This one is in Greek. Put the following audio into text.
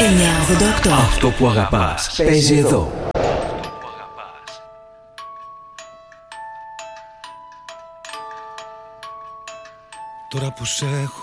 988. Αυτό που αγαπάς παίζει εδώ. Τώρα που σε έχω